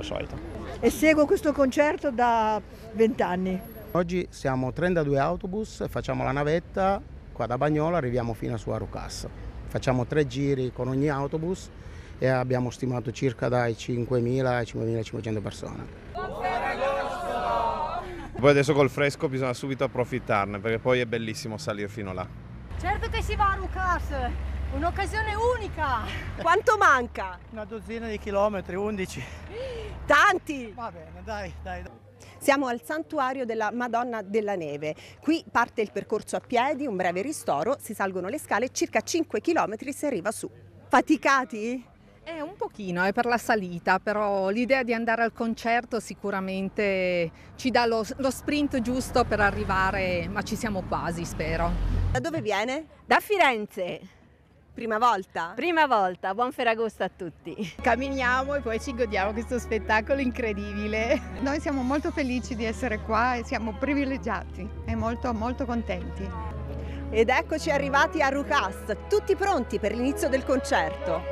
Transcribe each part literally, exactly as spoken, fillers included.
solito. E seguo questo concerto da vent'anni. Oggi siamo trentadue autobus, facciamo la navetta, qua da Bagnolo arriviamo fino su Arucas. Facciamo tre giri con ogni autobus e abbiamo stimato circa dai cinquemila ai cinquemilacinquecento persone. Poi adesso col fresco bisogna subito approfittarne, perché poi è bellissimo salire fino là. Certo che si va a Arucas, un'occasione unica. Quanto manca? Una dozzina di chilometri, undici. Tanti! Va bene, dai, dai. Siamo al santuario della Madonna della Neve. Qui parte il percorso a piedi, un breve ristoro, si salgono le scale, circa cinque chilometri si arriva su. Faticati? È un pochino, è per la salita, però l'idea di andare al concerto sicuramente ci dà lo, lo sprint giusto per arrivare, ma ci siamo quasi, spero. Da dove viene? Da Firenze. Prima volta? Prima volta, buon Ferragosto a tutti. Camminiamo e poi ci godiamo questo spettacolo incredibile. Noi siamo molto felici di essere qua e siamo privilegiati e molto molto contenti. Ed eccoci arrivati a Arucas, tutti pronti per l'inizio del concerto.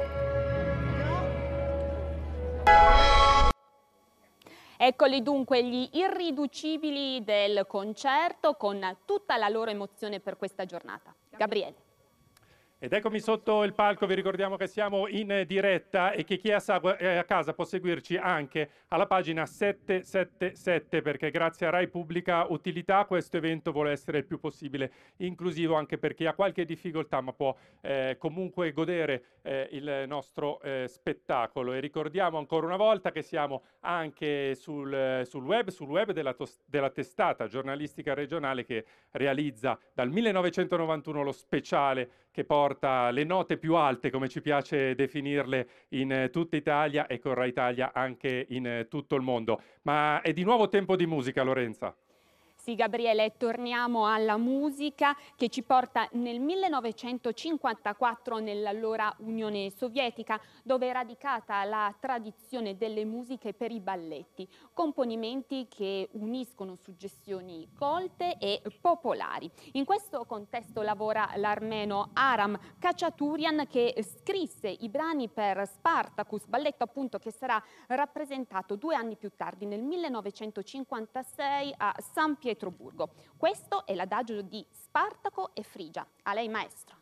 Eccoli dunque gli irriducibili del concerto con tutta la loro emozione per questa giornata. Gabriele. Ed eccomi sotto il palco, vi ricordiamo che siamo in diretta e che chi è a casa può seguirci anche alla pagina sette sette sette, perché grazie a Rai Pubblica Utilità questo evento vuole essere il più possibile inclusivo anche per chi ha qualche difficoltà ma può eh, comunque godere eh, il nostro eh, spettacolo. E ricordiamo ancora una volta che siamo anche sul, sul web, sul web della, della testata giornalistica regionale che realizza dal millenovecentonovantuno lo speciale che porta le note più alte, come ci piace definirle, in eh, tutta Italia e con Rai Italia anche in eh, tutto il mondo. Ma è di nuovo tempo di musica, Lorenza. Sì, Gabriele, torniamo alla musica che ci porta nel millenovecentocinquantaquattro nell'allora Unione Sovietica, dove è radicata la tradizione delle musiche per i balletti, componimenti che uniscono suggestioni colte e popolari. In questo contesto lavora l'armeno Aram Khachaturian, che scrisse i brani per Spartacus, balletto appunto che sarà rappresentato due anni più tardi, nel millenovecentocinquantasei a San Pietroburgo. Questo è l'adagio di Spartaco e Frigia. A lei, maestro.